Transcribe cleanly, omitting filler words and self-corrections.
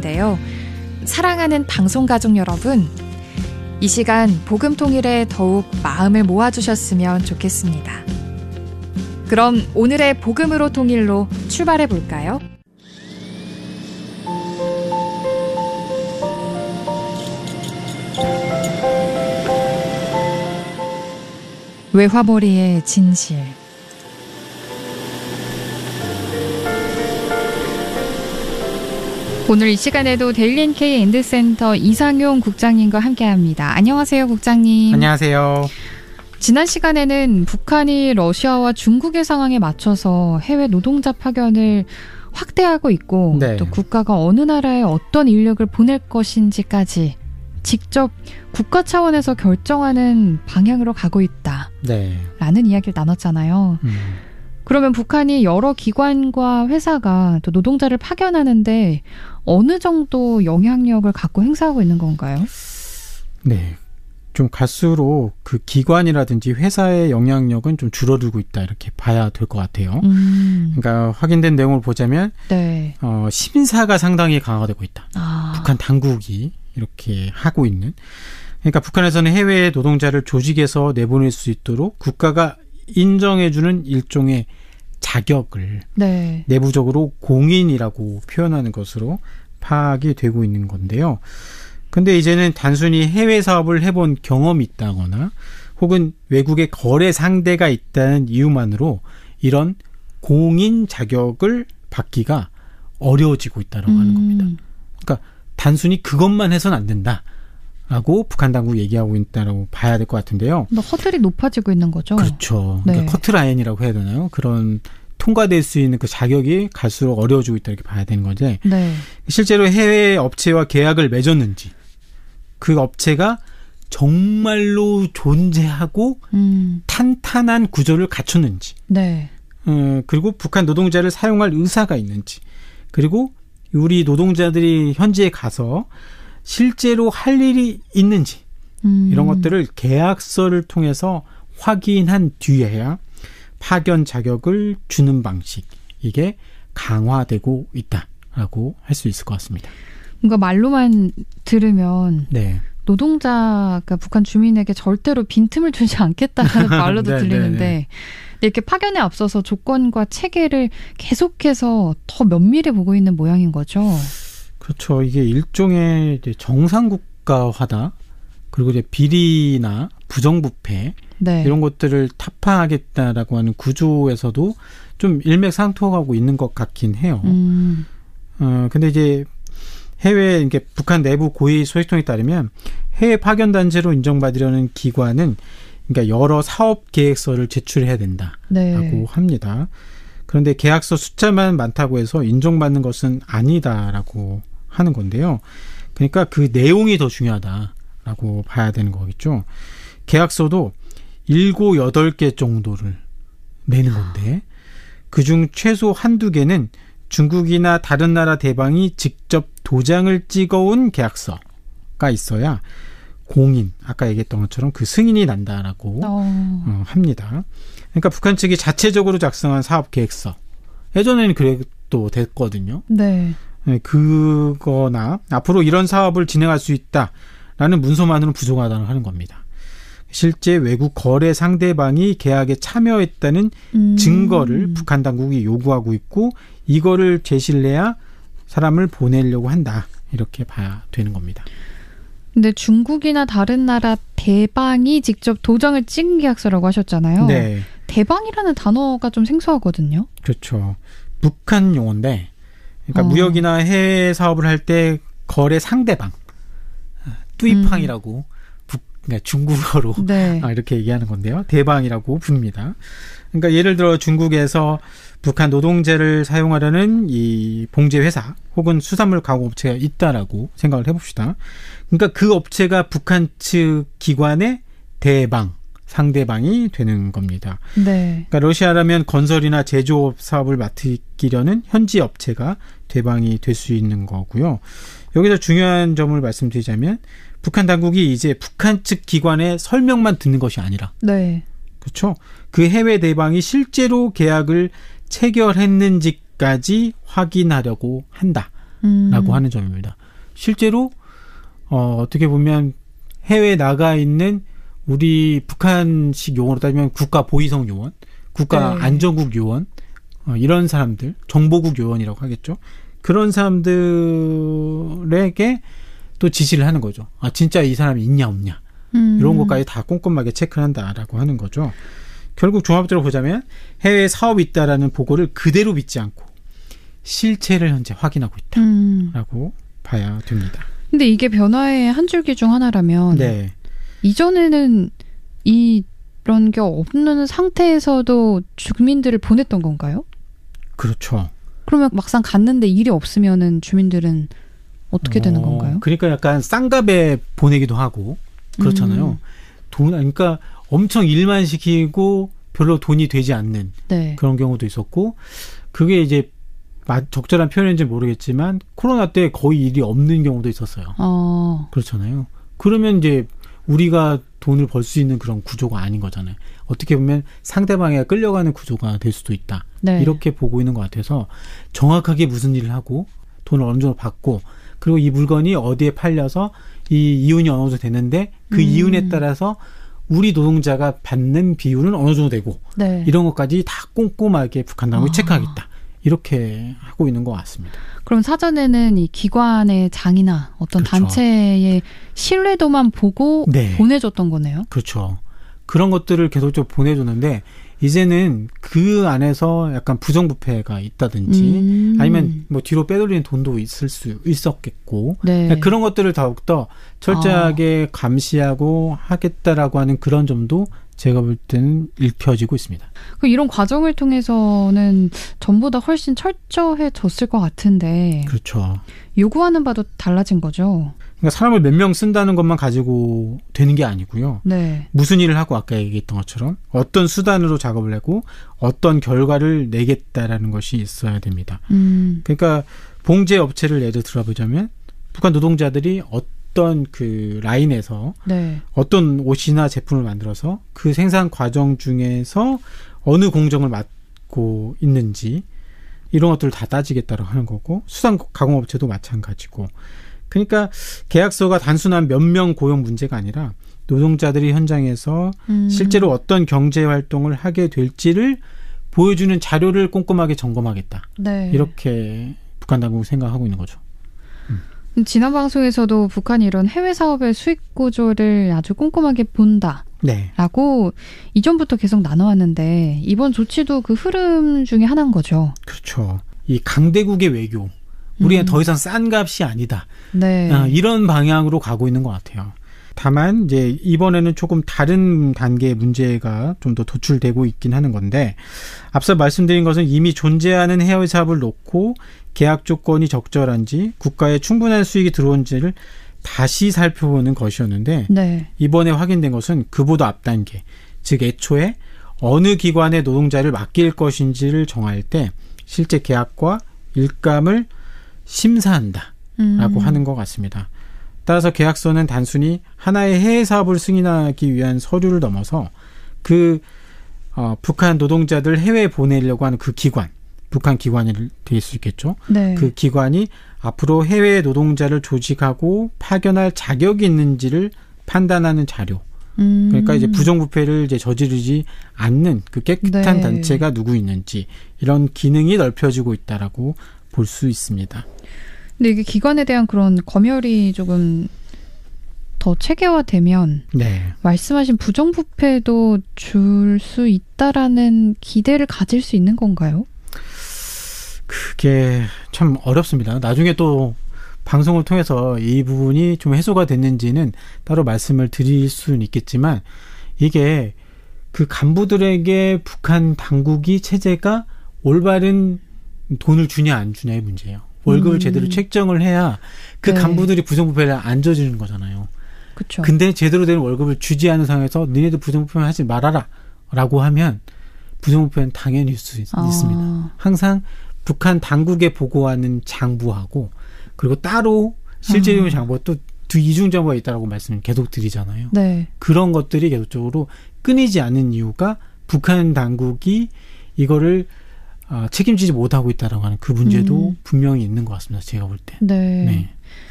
시간인데요. 사랑하는 방송가족 여러분, 이 시간 복음 통일에 더욱 마음을 모아주셨으면 좋겠습니다. 그럼 오늘의 복음으로 통일로 출발해 볼까요? 외화머리의 진실. 오늘 이 시간에도 데일리 NK 엔드센터 이상용 국장님과 함께합니다. 안녕하세요, 국장님. 안녕하세요. 지난 시간에는 북한이 러시아와 중국의 상황에 맞춰서 해외 노동자 파견을 확대하고 있고 네. 또 국가가 어느 나라에 어떤 인력을 보낼 것인지까지 직접 국가 차원에서 결정하는 방향으로 가고 있다. 네. 라는 이야기를 나눴잖아요. 그러면 북한이 여러 기관과 회사가 또 노동자를 파견하는데 어느 정도 영향력을 갖고 행사하고 있는 건가요? 네. 좀 갈수록 그 기관이라든지 회사의 영향력은 좀 줄어들고 있다 이렇게 봐야 될 것 같아요. 그러니까 확인된 내용을 보자면 네. 심사가 상당히 강화되고 있다. 북한 당국이 이렇게 하고 있는. 그러니까 북한에서는 해외 노동자를 조직에서 내보낼 수 있도록 국가가 인정해주는 일종의 자격을 네. 내부적으로 공인이라고 표현하는 것으로 파악이 되고 있는 건데요. 근데 이제는 단순히 해외 사업을 해본 경험이 있다거나 혹은 외국의 거래 상대가 있다는 이유만으로 이런 공인 자격을 받기가 어려워지고 있다고 하는 겁니다. 그러니까 단순히 그것만 해서는 안 된다라고 북한 당국이 얘기하고 있다고 봐야 될 것 같은데요. 허들이 높아지고 있는 거죠? 그렇죠. 네. 그러니까 커트라인이라고 해야 되나요? 그런 통과될 수 있는 그 자격이 갈수록 어려워지고 있다 이렇게 봐야 되는 건데 네. 실제로 해외 업체와 계약을 맺었는지 그 업체가 정말로 존재하고 탄탄한 구조를 갖췄는지 네. 그리고 북한 노동자를 사용할 의사가 있는지 그리고 우리 노동자들이 현지에 가서 실제로 할 일이 있는지 이런 것들을 계약서를 통해서 확인한 뒤에야 파견 자격을 주는 방식 이게 강화되고 있다라고 할 수 있을 것 같습니다. 뭔가 말로만 들으면 네. 노동자가 북한 주민에게 절대로 빈틈을 주지 않겠다는 말로도 네, 들리는데 네, 네. 이렇게 파견에 앞서서 조건과 체계를 계속해서 더 면밀히 보고 있는 모양인 거죠. 그렇죠. 이게 일종의 이제 정상국가화다. 그리고 이제 비리나 부정부패 네. 이런 것들을 타파하겠다라고 하는 구조에서도 좀 일맥상통하고 있는 것 같긴 해요. 근데 이제 해외 이게 북한 내부 고위 소식통에 따르면 해외 파견 단체로 인정받으려는 기관은 그러니까 여러 사업 계획서를 제출해야 된다라고 네. 합니다. 그런데 계약서 숫자만 많다고 해서 인정받는 것은 아니다라고 하는 건데요. 그러니까 그 내용이 더 중요하다라고 봐야 되는 거겠죠. 계약서도 7, 8개 정도를 내는 건데 그중 최소 한두 개는 중국이나 다른 나라 대방이 직접 도장을 찍어온 계약서가 있어야 공인, 아까 얘기했던 것처럼 그 승인이 난다라고 합니다. 그러니까 북한 측이 자체적으로 작성한 사업계획서. 예전에는 그래도 됐거든요. 네. 그거나 앞으로 이런 사업을 진행할 수 있다라는 문서만으로는 부족하다는 하는 겁니다. 실제 외국 거래 상대방이 계약에 참여했다는 증거를 북한 당국이 요구하고 있고 이거를 제시를 해야 사람을 보내려고 한다. 이렇게 봐야 되는 겁니다. 근데 중국이나 다른 나라 대방이 직접 도장을 찍은 계약서라고 하셨잖아요. 네. 대방이라는 단어가 좀 생소하거든요. 그렇죠. 북한 용어인데 그러니까 무역이나 해외 사업을 할 때 거래 상대방 뚜이팡이라고 그러니까 중국어로 네. 이렇게 얘기하는 건데요. 대방이라고 부릅니다. 그러니까 예를 들어 중국에서 북한 노동자를 사용하려는 이 봉제 회사 혹은 수산물 가공 업체가 있다라고 생각을 해봅시다. 그러니까 그 업체가 북한 측 기관의 대방, 상대방이 되는 겁니다. 네. 그러니까 러시아라면 건설이나 제조업 사업을 맡기려는 현지 업체가 대방이 될 수 있는 거고요. 여기서 중요한 점을 말씀드리자면 북한 당국이 이제 북한 측 기관의 설명만 듣는 것이 아니라 네. 그렇죠. 그 해외 대방이 실제로 계약을 체결했는지까지 확인하려고 한다. 하는 점입니다. 실제로 어떻게 보면 해외에 나가 있는 우리 북한식 용어로 따지면 국가보위성 요원, 국가안전국 요원, 이런 사람들, 정보국 요원이라고 하겠죠. 그런 사람들에게 또 지시를 하는 거죠. 진짜 이 사람이 있냐 없냐 이런 것까지 다 꼼꼼하게 체크한다라고 하는 거죠. 결국 종합적으로 보자면 해외에 사업이 있다라는 보고를 그대로 믿지 않고 실체를 현재 확인하고 있다라고 봐야 됩니다. 근데 이게 변화의 한 줄기 중 하나라면 네. 이전에는 이런 게 없는 상태에서도 주민들을 보냈던 건가요? 그렇죠. 그러면 막상 갔는데 일이 없으면은 주민들은 어떻게 되는 건가요? 그러니까 약간 쌍갑에 보내기도 하고 그렇잖아요. 그러니까 엄청 일만 시키고 별로 돈이 되지 않는 네. 그런 경우도 있었고, 그게 이제 적절한 표현인지 모르겠지만 코로나 때 거의 일이 없는 경우도 있었어요. 그렇잖아요. 그러면 이제 우리가 돈을 벌 수 있는 그런 구조가 아닌 거잖아요. 어떻게 보면 상대방에 끌려가는 구조가 될 수도 있다. 네. 이렇게 보고 있는 것 같아서 정확하게 무슨 일을 하고 돈을 어느 정도 받고 그리고 이 물건이 어디에 팔려서 이 이윤이 어느 정도 되는데 그 이윤에 따라서 우리 노동자가 받는 비율은 어느 정도 되고 네. 이런 것까지 다 꼼꼼하게 북한 당국이 체크하겠다. 이렇게 하고 있는 것 같습니다. 그럼 사전에는 이 기관의 장이나 어떤 그렇죠. 단체의 신뢰도만 보고 네. 보내줬던 거네요. 그렇죠. 그런 것들을 계속적으로 보내줬는데 이제는 그 안에서 약간 부정부패가 있다든지 아니면 뭐 뒤로 빼돌리는 돈도 있었겠고 네. 그런 것들을 더욱더 철저하게 감시하고 하겠다라고 하는 그런 점도 제가 볼 때는 읽혀지고 있습니다. 이런 과정을 통해서는 전보다 훨씬 철저해졌을 것 같은데 그렇죠. 요구하는 바도 달라진 거죠. 그러니까 사람을 몇 명 쓴다는 것만 가지고 되는 게 아니고요. 네. 무슨 일을 하고 아까 얘기했던 것처럼 어떤 수단으로 작업을 하고 어떤 결과를 내겠다라는 것이 있어야 됩니다. 그러니까 봉제 업체를 예를 들어보자면 북한 노동자들이 어떤 그 라인에서 네. 어떤 옷이나 제품을 만들어서 그 생산 과정 중에서 어느 공정을 맡고 있는지 이런 것들을 다 따지겠다고 하는 거고 수산 가공업체도 마찬가지고 그러니까 계약서가 단순한 몇 명 고용 문제가 아니라 노동자들이 현장에서 실제로 어떤 경제 활동을 하게 될지를 보여주는 자료를 꼼꼼하게 점검하겠다. 네. 이렇게 북한 당국이 생각하고 있는 거죠. 지난 방송에서도 북한이 이런 해외 사업의 수익 구조를 아주 꼼꼼하게 본다. 네. 라고 이전부터 계속 나눠왔는데 이번 조치도 그 흐름 중에 하나인 거죠. 그렇죠. 이 강대국의 외교. 우리가 더 이상 싼 값이 아니다. 네. 이런 방향으로 가고 있는 것 같아요. 다만 이제 이번에는 조금 다른 단계의 문제가 좀 더 도출되고 있긴 하는 건데 앞서 말씀드린 것은 이미 존재하는 해외 사업을 놓고 계약 조건이 적절한지 국가에 충분한 수익이 들어온지를 다시 살펴보는 것이었는데 네. 이번에 확인된 것은 그보다 앞단계, 즉 애초에 어느 기관에 노동자를 맡길 것인지를 정할 때 실제 계약과 일감을 심사한다라고 하는 것 같습니다. 따라서 계약서는 단순히 하나의 해외 사업을 승인하기 위한 서류를 넘어서 북한 노동자들 해외에 보내려고 하는 그 기관, 북한 기관이 될 수 있겠죠. 네. 그 기관이 앞으로 해외 노동자를 조직하고 파견할 자격이 있는지를 판단하는 자료. 그러니까 이제 부정부패를 이제 저지르지 않는 그 깨끗한 네. 단체가 누구 있는지 이런 기능이 넓혀지고 있다라고 볼 수 있습니다. 근데 이게 기관에 대한 그런 검열이 조금 더 체계화되면 네. 말씀하신 부정부패도 줄 수 있다라는 기대를 가질 수 있는 건가요? 그게 참 어렵습니다. 나중에 또 방송을 통해서 이 부분이 좀 해소가 됐는지는 따로 말씀을 드릴 수는 있겠지만 이게 그 간부들에게 북한 당국이 체제가 올바른 돈을 주냐 안 주냐의 문제예요. 월급을 제대로 책정을 해야 그 네. 간부들이 부정부패를 안 저지르는 거잖아요. 그렇죠. 근데 제대로 된 월급을 주지 않은 상황에서 너네들 부정부패만 하지 말아라 라고 하면 부정부패는 당연히 있습니다. 항상 북한 당국에 보고하는 장부하고 그리고 따로 실제적인 장부가 또 이중장부가 있다고 말씀을 계속 드리잖아요. 네. 그런 것들이 계속적으로 끊이지 않는 이유가 북한 당국이 이거를 책임지지 못하고 있다라고 하는 그 문제도 분명히 있는 것 같습니다. 제가 볼 때. 네.